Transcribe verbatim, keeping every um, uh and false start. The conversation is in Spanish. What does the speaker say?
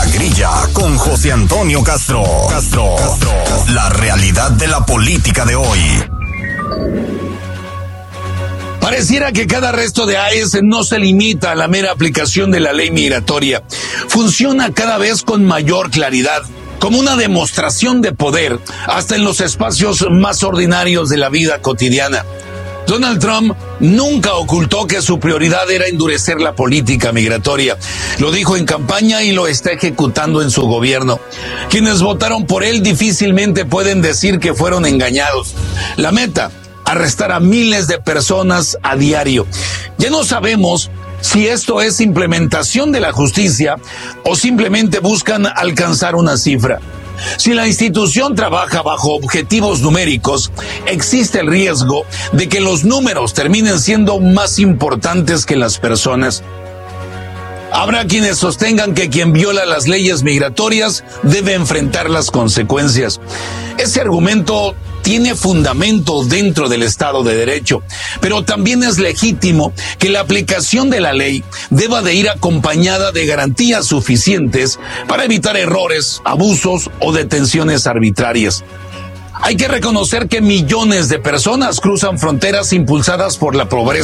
La Grilla con José Antonio Castro. Castro. Castro. La realidad de la política de hoy. Pareciera que cada arresto de I C E no se limita a la mera aplicación de la ley migratoria. Funciona cada vez con mayor claridad, como una demostración de poder, hasta en los espacios más ordinarios de la vida cotidiana. Donald Trump nunca ocultó que su prioridad era endurecer la política migratoria. Lo dijo en campaña y lo está ejecutando en su gobierno. Quienes votaron por él difícilmente pueden decir que fueron engañados. La meta: arrestar a miles de personas a diario. Ya no sabemos si esto es implementación de la justicia o simplemente buscan alcanzar una cifra. Si la institución trabaja bajo objetivos numéricos, existe el riesgo de que los números terminen siendo más importantes que las personas. Habrá quienes sostengan que quien viola las leyes migratorias debe enfrentar las consecuencias. Ese argumento tiene fundamento dentro del Estado de Derecho, pero también es legítimo que la aplicación de la ley deba de ir acompañada de garantías suficientes para evitar errores, abusos o detenciones arbitrarias. Hay que reconocer que millones de personas cruzan fronteras impulsadas por la pobreza